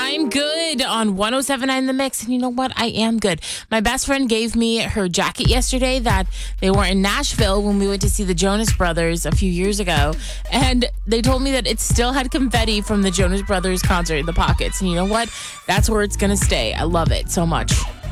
I'm good on 107.9 The Mix. And you know what? I am good. My best friend gave me her jacket yesterday that they wore in Nashville when we went to see the Jonas Brothers a few years ago. And they told me that it still had confetti from the Jonas Brothers concert in the pockets. And you know what? That's where it's going to stay. I love it so much.